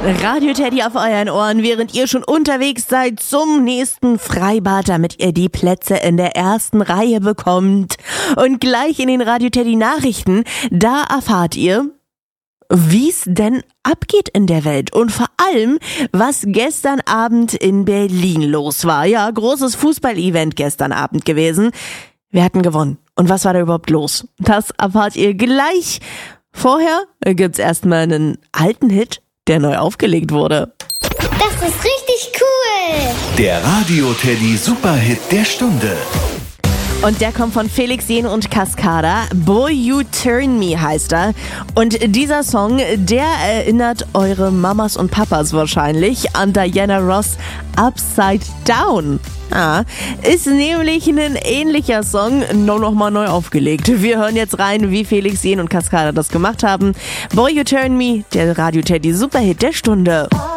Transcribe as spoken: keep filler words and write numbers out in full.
Radio Teddy auf euren Ohren, während ihr schon unterwegs seid zum nächsten Freibad, damit ihr die Plätze in der ersten Reihe bekommt. Und gleich in den Radio Teddy Nachrichten, da erfahrt ihr, wie es denn abgeht in der Welt und vor allem, was gestern Abend in Berlin los war. Ja, großes Fußball-Event gestern Abend gewesen. Wir hatten gewonnen. Und was war da überhaupt los? Das erfahrt ihr gleich. Vorher gibt's erstmal einen alten Hit, der neu aufgelegt wurde. Das ist richtig cool! Der Radio Teddy Superhit der Stunde. Und der kommt von Felix Jähn und Cascada. Boy You Turn Me heißt er. Und dieser Song, der erinnert eure Mamas und Papas wahrscheinlich an Diana Ross Upside Down. Ah, ist nämlich ein ähnlicher Song, nur nochmal neu aufgelegt. Wir hören jetzt rein, wie Felix Jähn und Cascada das gemacht haben. Boy You Turn Me, der Radio Teddy Superhit der Stunde.